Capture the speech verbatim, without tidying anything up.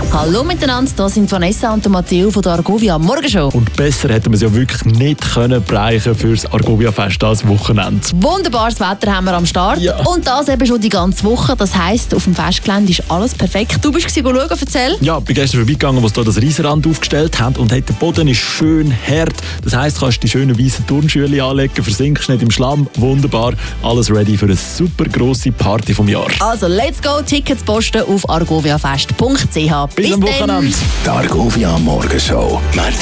Hallo miteinander, das sind Vanessa und Matteo von der Argovia Morgenshow. Und besser hätten wir es ja wirklich nicht können bereichen für das Argovia-Fest das Wochenende. Wunderbares Wetter haben wir am Start. Ja. Und das eben schon die ganze Woche. Das heisst, auf dem Festgelände ist alles perfekt. Du bist schauen, erzähl. Ja, ich bin gestern vorbeigegangen, wo sie hier das Riesenrand aufgestellt haben. Und der Boden ist schön hart. Das heisst, du kannst die schönen weißen Turnschuhe anlegen, versinkst nicht im Schlamm. Wunderbar. Alles ready für eine super grosse Party vom Jahr. Also, let's go. Tickets posten auf argoviafest punkt c h. Bis am Wochenende. Die Argovia Morgenshow.